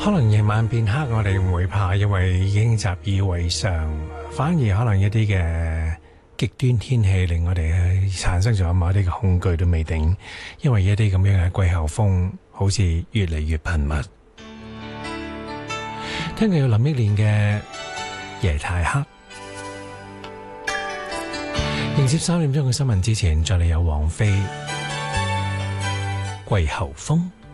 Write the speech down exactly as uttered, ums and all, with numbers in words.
可能夜晚變黑，我哋唔會怕，因為已經習以為常。反而可能一啲嘅極端天氣令我哋產生咗某一啲嘅恐懼都未定，因為一啲咁樣嘅季候風好似越嚟越頻密。聽佢有林憶蓮嘅夜太黑，迎接三點鐘嘅新聞之前，再嚟有王菲季候風。